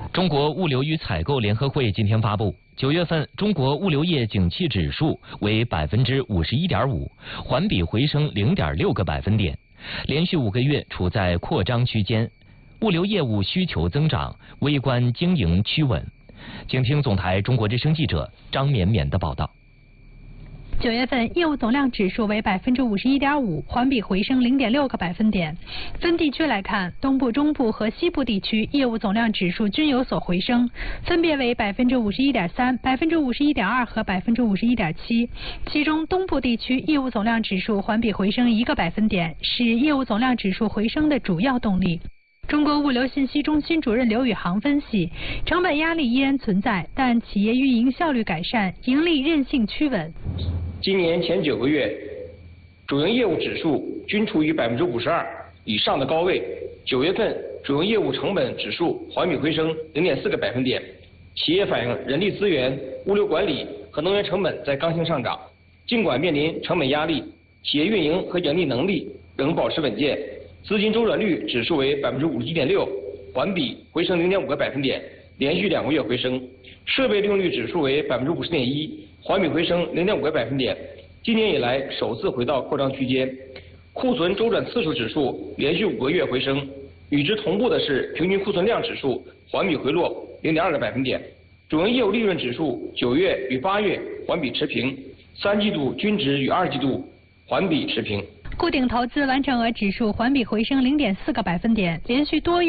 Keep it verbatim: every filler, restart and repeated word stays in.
中国物流与采购联合会今天发布，九月份中国物流业景气指数为百分之五十一点五，环比回升零点六个百分点，连续五个月处在扩张区间，物流业务需求增长，微观经营趋稳。请听总台中国之声记者张绵绵的报道。 九月份业务总量指数为百分之五十一点五，环比回升零点六个百分点。分地区来看，东部、中部和西部地区业务总量指数均有所回升，分别为百分之五十一点三、百分之五十一点二和百分之五十一点七。其中，东部地区业务总量指数环比回升一个百分点，是业务总量指数回升的主要动力。中国物流信息中心主任刘宇航分析，成本压力依然存在，但企业运营效率改善，盈利韧性趋稳。 今年前九个月，主营业务指数均处于百分之五十二以上的高位。九月份主营业务成本指数环比回升零点四个百分点。企业反映人力资源、物流管理和能源成本在刚性上涨，尽管面临成本压力，企业运营和盈利能力仍保持稳健。资金周转率指数为百分之五十一点六，环比回升零点五个百分点，连续两个月回升。设备利用率指数为百分之五十点一，环比回升零点五个百分点，今年以来首次回到扩张区间。库存周转次数指数连续五个月回升，与之同步的是平均库存量指数环比回落零点二个百分点。主营业务利润指数九月与八月环比持平，三季度均值与二季度环比持平。 固定投资完成额指数环比回升零点四个百分点，连续多月